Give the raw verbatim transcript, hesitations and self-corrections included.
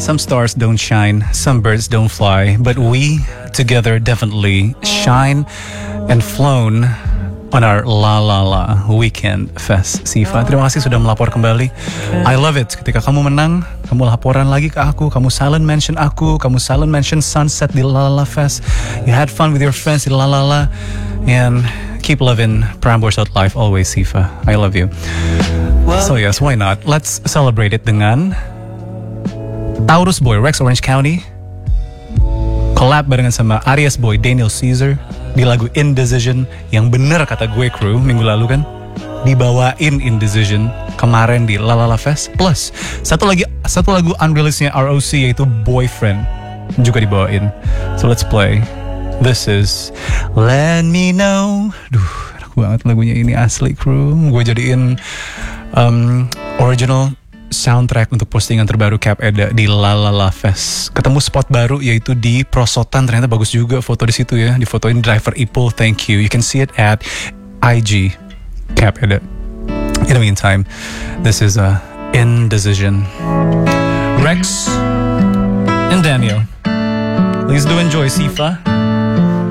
Some stars don't shine, some birds don't fly, but we together definitely shine and flown on our La La La Weekend Fest. Siva, terima kasih sudah melapor kembali. I love it. Ketika kamu menang, kamu laporan lagi ke aku, kamu silent mention aku, kamu silent mention Sunset di La La La Fest. You had fun with your friends di La La La, and keep loving Prambors Out Live always, Siva. I love you. So yes, why not? Let's celebrate it dengan Taurus Boy, Rex Orange County, collab barengan sama Aries Boy, Daniel Caesar di lagu Indecision, yang bener kata gue crew minggu lalu kan, dibawain Indecision kemarin di La La La Fest. Plus satu lagi satu lagu unreleasednya R O C yaitu Boyfriend juga dibawain. So let's play. This is Let Me Know. Duh, enak banget lagunya ini asli crew. Gue jadiin um, original soundtrack untuk postingan terbaru Cap Eda di La La La Fest. Ketemu spot baru yaitu di Prosotan, ternyata bagus juga foto di situ ya. Difotoin driver Ipul, thank you. You can see it at I G Cap Eda. In the meantime, this is a Indecision. Rex and Daniel, please do enjoy, Sifa.